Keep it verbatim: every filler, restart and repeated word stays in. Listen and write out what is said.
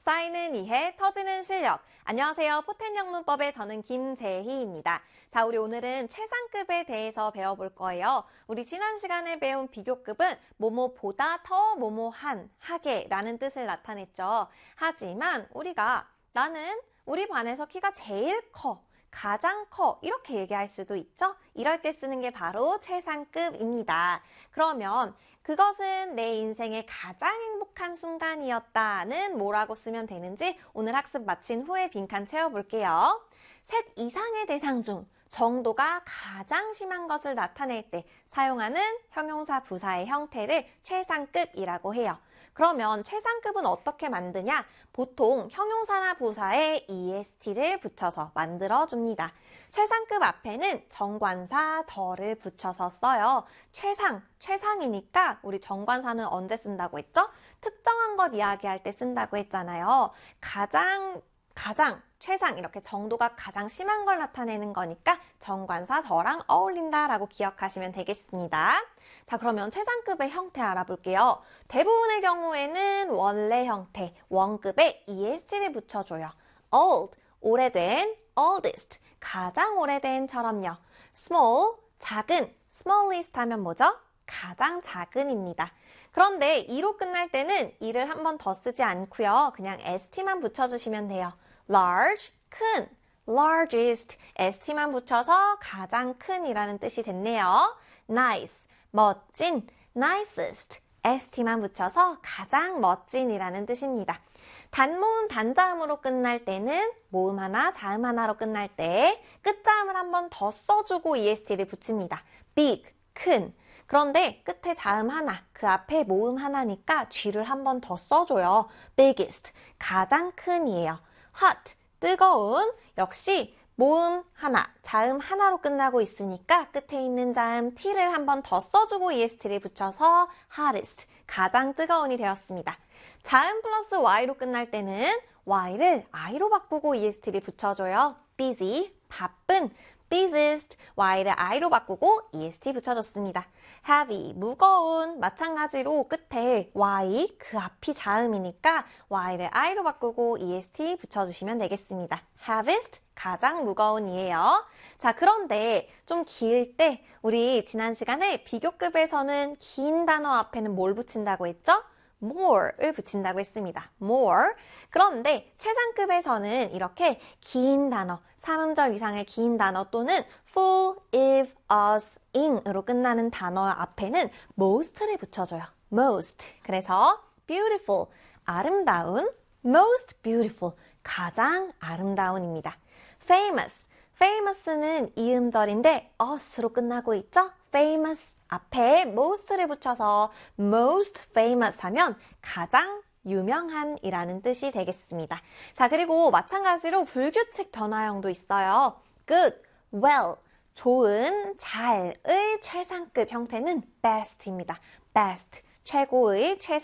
쌓이는 이해, 터지는 실력. 안녕하세요. 포텐 영문법의 저는 김재희입니다. 자, 우리 오늘은 최상급에 대해서 배워볼 거예요. 우리 지난 시간에 배운 비교급은 뭐뭐보다 더 뭐뭐한, 하게 라는 뜻을 나타냈죠. 하지만 우리가 나는 우리 반에서 키가 제일 커, 가장 커 이렇게 얘기할 수도 있죠. 이럴 때 쓰는 게 바로 최상급입니다. 그러면 그것은 내 인생의 가장 행복한 순간이었다는 뭐라고 쓰면 되는지 오늘 학습 마친 후에 빈칸 채워볼게요. 셋 이상의 대상 중 정도가 가장 심한 것을 나타낼 때 사용하는 형용사 부사의 형태를 최상급이라고 해요. 그러면 최상급은 어떻게 만드냐? 보통 형용사나 부사에 이에스티를 붙여서 만들어줍니다. 최상급 앞에는 정관사 더를 붙여서 써요. 최상, 최상이니까 우리 정관사는 언제 쓴다고 했죠? 특정한 것 이야기할 때 쓴다고 했잖아요. 가장, 가장, 최상 이렇게 정도가 가장 심한 걸 나타내는 거니까 정관사 더랑 어울린다라고 기억하시면 되겠습니다. 자, 그러면 최상급의 형태 알아볼게요. 대부분의 경우에는 원래 형태, 원급에 이에스티를 붙여줘요. old, 오래된, oldest, 가장 오래된처럼요. small, 작은, smallest 하면 뭐죠? 가장 작은입니다. 그런데 이로 끝날 때는 이를 한 번 더 쓰지 않고요. 그냥 st만 붙여주시면 돼요. large, 큰, largest, st만 붙여서 가장 큰이라는 뜻이 됐네요. nice, 멋진, nicest, st만 붙여서 가장 멋진이라는 뜻입니다. 단모음 단자음으로 끝날 때는 모음 하나, 자음 하나로 끝날 때 끝자음을 한 번 더 써주고 이에스티를 붙입니다. big, 큰. 그런데 끝에 자음 하나, 그 앞에 모음 하나니까 G를 한 번 더 써줘요. biggest, 가장 큰이에요. hot, 뜨거운, 역시 모음 하나, 자음 하나로 끝나고 있으니까 끝에 있는 자음 T를 한 번 더 써주고 이에스티를 붙여서 hottest, 가장 뜨거운이 되었습니다. 자음 플러스 Y로 끝날 때는 Y를 I로 바꾸고 이에스티를 붙여줘요. busy, 바쁜, busiest, Y를 I로 바꾸고 이에스티 붙여줬습니다. heavy, 무거운, 마찬가지로 끝에 Y, 그 앞이 자음이니까 Y를 I로 바꾸고 이에스티 붙여주시면 되겠습니다. heaviest, 가장 무거운이에요. 자, 그런데 좀 길 때 우리 지난 시간에 비교급에서는 긴 단어 앞에는 뭘 붙인다고 했죠? more을 붙인다고 했습니다. more. 그런데 최상급에서는 이렇게 긴 단어, 삼음절 이상의 긴 단어 또는 full, if, us, in으로 끝나는 단어 앞에는 most를 붙여줘요. most. 그래서 beautiful, 아름다운, most beautiful, 가장 아름다운입니다. famous. famous는 이음절인데 us로 끝나고 있죠? famous 앞에 most를 붙여서 most famous 하면 가장 유명한 이라는 뜻이 되겠습니다. 자, 그리고 마찬가지로 불규칙 변화형도 있어요. good, well, 좋은, 잘의 최상급 형태는 best입니다. best, 최고의, 최상